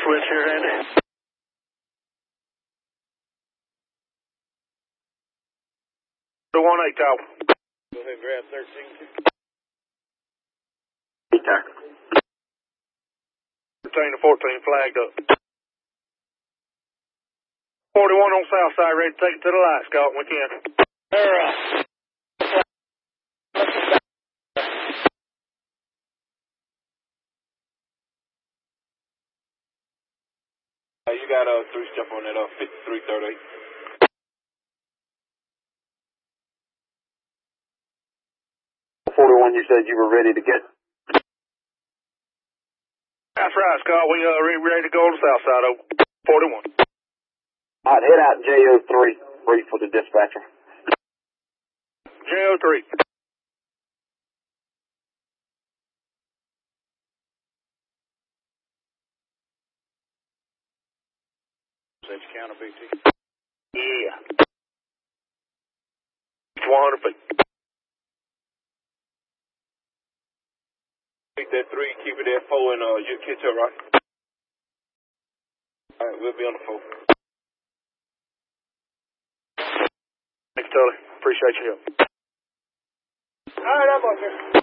switch here, Andy. The 1-8 tower. Go ahead and grab 13. Peter. 13 to 14 flagged up. 41 on south side, ready to take it to the light, Scott, when we can. You got 3-step on that 5338. You said you were ready to get. That's right, Scott. We ready to go on the south side, over 41. I'd head out JO3, brief for the dispatcher. JO3. Set your counter, BT. Yeah. 100 feet. Take that 3, keep it at 4, and you catch up, right? Alright, we'll be on the 4. Thanks, Tully. Appreciate your help. Alright, I'm on here.